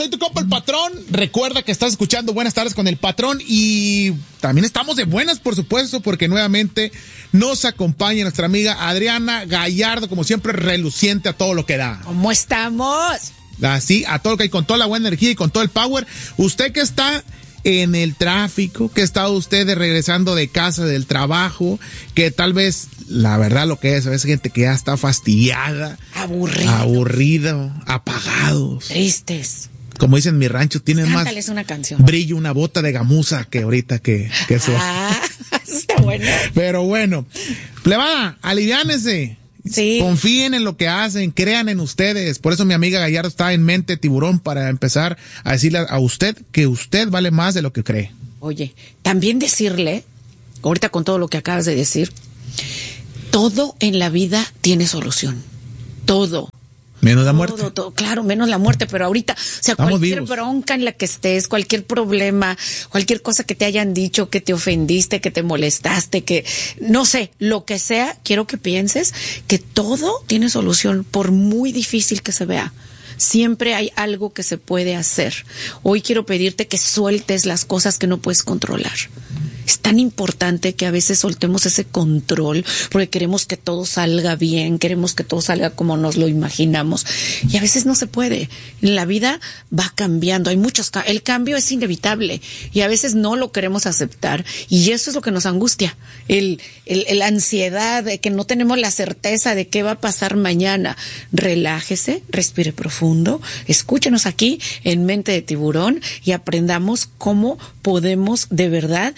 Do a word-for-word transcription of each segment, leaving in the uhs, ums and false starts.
soy tu compa el Patrón. Recuerda que estás escuchando Buenas Tardes con el Patrón y también estamos de buenas, por supuesto, porque nuevamente nos acompaña nuestra amiga Adriana Gallardo, como siempre, reluciente a todo lo que da. ¿Cómo estamos? Así, a todo lo que hay, con toda la buena energía y con todo el power. Usted que está en el tráfico, que está usted de regresando de casa, del trabajo, que tal vez, la verdad lo que es, a veces gente que ya está fastidiada, aburrido, aburrido, apagados, tristes. Como dicen en mi rancho, tienen más Cántales una canción. Brillo una bota de gamuza que ahorita que, que eso. Ah, eso está bueno. Pero bueno, plebada, aliviánense. Sí. Confíen en lo que hacen, crean en ustedes. Por eso mi amiga Gallardo está en Mente Tiburón, para empezar a decirle a usted que usted vale más de lo que cree. Oye, también decirle, ahorita con todo lo que acabas de decir, todo en la vida tiene solución. Todo. Menos la muerte. Todo, todo, claro, menos la muerte, pero ahorita, o sea, Estamos cualquier vivos. bronca en la que estés, cualquier problema, cualquier cosa que te hayan dicho, que te ofendiste, que te molestaste, que, no sé, lo que sea, quiero que pienses que todo tiene solución, por muy difícil que se vea. Siempre hay algo que se puede hacer. Hoy quiero pedirte que sueltes las cosas que no puedes controlar. Es tan importante que a veces soltemos ese control porque queremos que todo salga bien, queremos que todo salga como nos lo imaginamos y a veces no se puede. La vida va cambiando, hay muchos, el cambio es inevitable y a veces no lo queremos aceptar y eso es lo que nos angustia, el, el, el ansiedad de que no tenemos la certeza de qué va a pasar mañana. Relájese, respire profundo, escúchenos aquí en Mente de Tiburón y aprendamos cómo podemos de verdad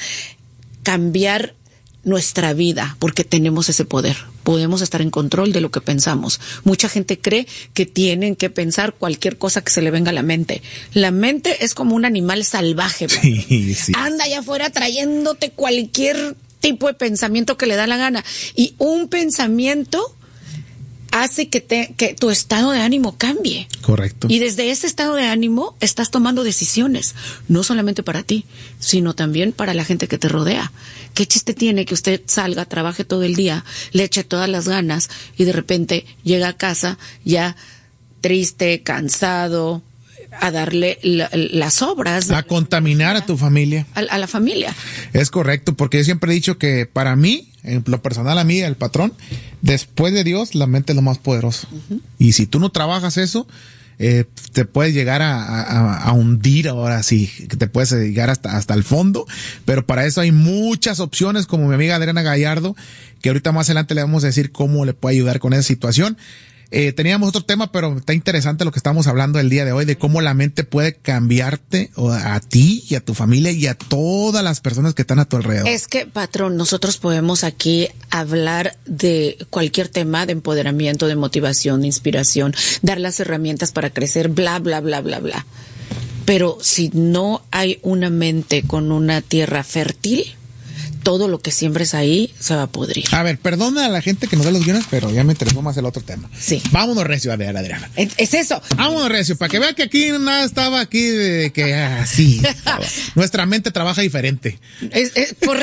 cambiar nuestra vida, porque tenemos ese poder. Podemos estar en control de lo que pensamos. Mucha gente cree que tienen que pensar cualquier cosa que se le venga a la mente. La mente es como un animal salvaje. Sí, sí. Anda allá afuera trayéndote cualquier tipo de pensamiento que le da la gana. Y un pensamiento hace que, te, que tu estado de ánimo cambie. Correcto. Y desde ese estado de ánimo estás tomando decisiones, no solamente para ti, sino también para la gente que te rodea. ¿Qué chiste tiene que usted salga, trabaje todo el día, le eche todas las ganas y de repente llega a casa ya triste, cansado, a darle la, las obras, a contaminar a tu familia, a, a la familia? Es correcto, porque yo siempre he dicho que para mí, en lo personal, a mí, el Patrón, después de Dios, la mente es lo más poderoso. Uh-huh. Y si tú no trabajas eso, eh, te puedes llegar a, a, a hundir ahora sí, que te puedes llegar hasta, hasta el fondo, pero para eso hay muchas opciones, como mi amiga Adriana Gallardo, que ahorita más adelante le vamos a decir cómo le puede ayudar con esa situación. Eh, teníamos otro tema, pero está interesante lo que estamos hablando el día de hoy, de cómo la mente puede cambiarte a ti y a tu familia y a todas las personas que están a tu alrededor. Es que, Patrón, nosotros podemos aquí hablar de cualquier tema, de empoderamiento, de motivación, de inspiración, dar las herramientas para crecer, bla, bla, bla, bla, bla. Pero si no hay una mente con una tierra fértil, todo lo que siembres ahí se va a pudrir. A ver, perdona a la gente que nos ve los guiones, pero ya me interesó más el otro tema. Sí. Vámonos recio, Adriana. Adriana. Es, es eso. Vámonos recio, para que vea que aquí nada estaba aquí de que así. Ah, nuestra mente trabaja diferente. Es, es por...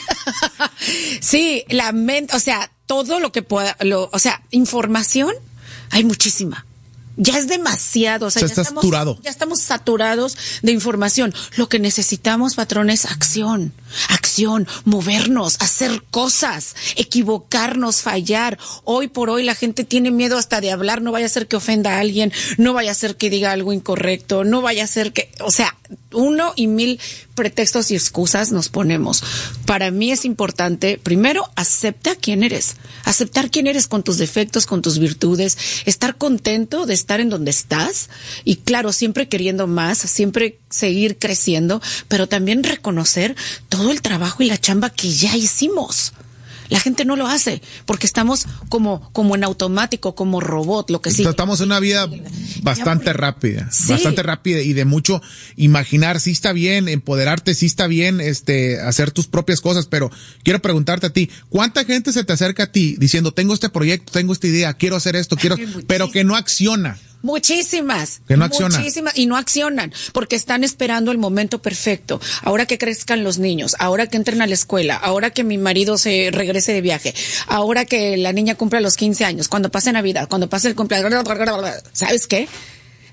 Sí, la mente, o sea, todo lo que pueda, lo, o sea, información, hay muchísima. Ya es demasiado, o sea, Se ya, está estamos, saturado. ya estamos saturados de información. Lo que necesitamos, Patrón, es acción, acción, movernos, hacer cosas, equivocarnos, fallar. Hoy por hoy la gente tiene miedo hasta de hablar, no vaya a ser que ofenda a alguien, no vaya a ser que diga algo incorrecto, no vaya a ser que, o sea, uno y mil pretextos y excusas nos ponemos. Para mí es importante, primero, acepta quién eres, aceptar quién eres con tus defectos, con tus virtudes, estar contento de estar en donde estás y claro, siempre queriendo más, siempre seguir creciendo, pero también reconocer todo el trabajo y la chamba que ya hicimos. La gente no lo hace porque estamos como, como en automático, como robot, lo que sí. Estamos en una vida bastante rápida, sí. bastante rápida y de mucho imaginar. Sí está bien empoderarte, sí está bien este hacer tus propias cosas, pero quiero preguntarte a ti, ¿cuánta gente se te acerca a ti diciendo tengo este proyecto, tengo esta idea, quiero hacer esto, quiero, pero que no acciona? Muchísimas, que no accionan. muchísimas, y no accionan, porque están esperando el momento perfecto. Ahora que crezcan los niños, ahora que entren a la escuela, ahora que mi marido se regrese de viaje, ahora que la niña cumpla los quince años, cuando pase Navidad, cuando pase el cumpleaños, ¿sabes qué?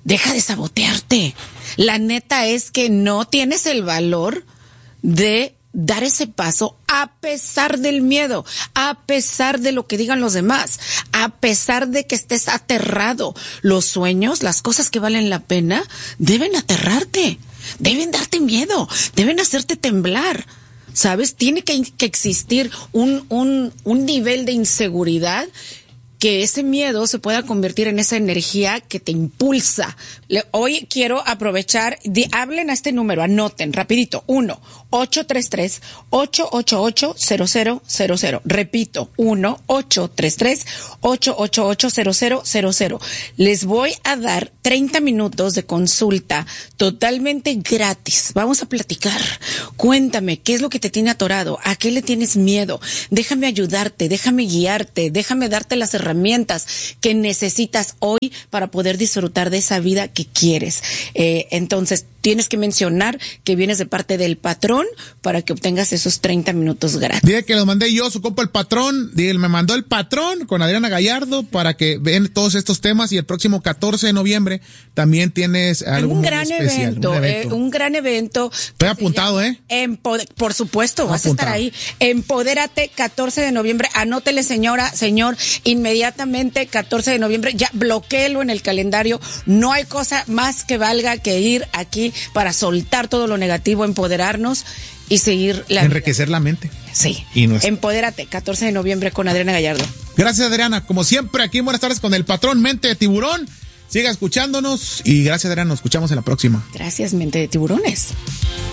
deja de sabotearte. La neta es que no tienes el valor de dar ese paso a pesar del miedo, a pesar de lo que digan los demás, a pesar de que estés aterrado. Los sueños, las cosas que valen la pena, deben aterrarte, deben darte miedo, deben hacerte temblar. ¿Sabes? Tiene que, que existir un, un, un nivel de inseguridad, que ese miedo se pueda convertir en esa energía que te impulsa. Le, hoy quiero aprovechar, di, hablen a este número, anoten rapidito, uno ocho tres tres, ocho ocho ocho, cero cero cero cero. Repito, uno ocho tres tres, ocho ocho ocho, cero cero cero cero. Les voy a dar treinta minutos de consulta totalmente gratis. Vamos a platicar. Cuéntame, ¿qué es lo que te tiene atorado? ¿A qué le tienes miedo? Déjame ayudarte, déjame guiarte, déjame darte las herramientas que necesitas hoy para poder disfrutar de esa vida que quieres. Eh, entonces, tienes que mencionar que vienes de parte del patrón para que obtengas esos treinta minutos gratis. Dile que los mandé yo, su compa el patrón. Dile, me mandó el patrón con Adriana Gallardo para que vean todos estos temas, y el próximo catorce de noviembre también tienes algo un gran especial. Evento, un evento. Eh, un gran evento. Estoy apuntado, ¿eh? Empoder- por supuesto, vas apuntado. a estar ahí. Empodérate, catorce de noviembre. Anótele, señora, señor, inmediatamente, catorce de noviembre. Ya bloquéelo en el calendario. No hay cosa más que valga que ir aquí para soltar todo lo negativo, empoderarnos y seguir la enriquecer vida. la mente. Sí. Y no es... Empodérate, catorce de noviembre con Adriana Gallardo. Gracias, Adriana. Como siempre, aquí en Buenas Tardes con el patrón Mente de Tiburón. Siga escuchándonos y gracias, Adriana. Nos escuchamos en la próxima. Gracias, Mente de Tiburones.